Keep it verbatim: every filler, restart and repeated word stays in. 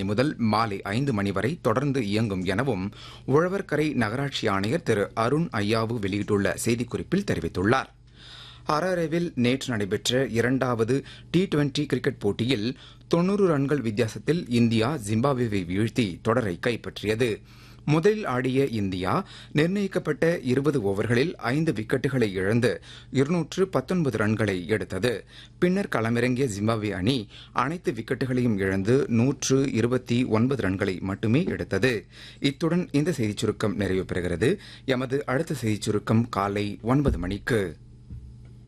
மணி முதல் மாலை ஐந்து மணி வரை தொடர்ந்து இயங்கும் எனவும் உழவர்கரை நகராட்சி ஆணையர் திரு அருண் ஐயாவு வெளியிட்டுள்ள செய்திக்குறிப்பில் தெரிவித்துள்ளார். ஹராரேவில் நேற்று நடைபெற்ற இரண்டாவது டி டுவெண்டி கிரிக்கெட் போட்டியில் தொன்னூறு ரன்கள் வித்தியாசத்தில் இந்தியா ஜிம்பாப்வேவை வீழ்த்தி தொடரை கைப்பற்றியது. முதலில் ஆடிய இந்தியா நிர்ணயிக்கப்பட்ட இருபது ஓவர்களில் ஐந்து விக்கெட்டுகளை இழந்து இருநூற்று பத்தொன்பது ரன்களை எடுத்தது. பின்னர் களமிறங்கிய ஜிம்பாப்வே அணி அனைத்து விக்கெட்டுகளையும் இழந்து நூற்று இருபத்தி ஒன்பது ரன்களை மட்டுமே எடுத்தது. இத்துடன் இந்த செய்திச் சுருக்கம் நிறைவு பெறுகிறது. எமது அடுத்த செய்திச் சுருக்கம் காலை ஒன்பது மணிக்கு.